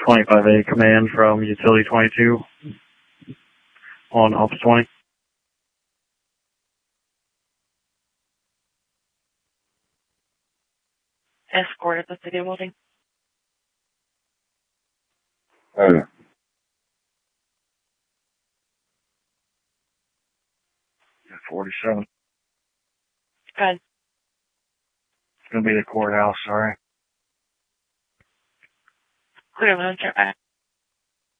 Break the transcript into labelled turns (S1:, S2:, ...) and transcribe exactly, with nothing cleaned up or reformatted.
S1: twenty-five A command from Utility twenty-two on Office twenty.
S2: Escort at the city building.
S3: Uh, forty-seven.
S2: Good.
S3: It's going to be the courthouse, sorry.
S2: Clear, let me check back.